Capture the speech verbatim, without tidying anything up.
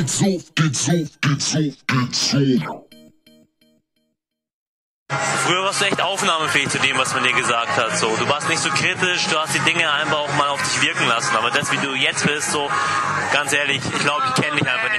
Früher warst du echt aufnahmefähig zu dem, was man dir gesagt hat. So, du warst nicht so kritisch, du hast die Dinge einfach auch mal auf dich wirken lassen. Aber das, wie du jetzt bist, so ganz ehrlich, ich glaube, ich kenne dich einfach nicht.